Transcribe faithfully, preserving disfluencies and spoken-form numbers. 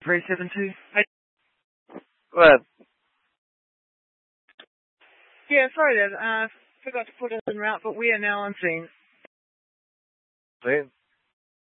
three seven two. Go ahead. Yeah, sorry, Dad. Uh, forgot to put us en route, but we are now on scene. See?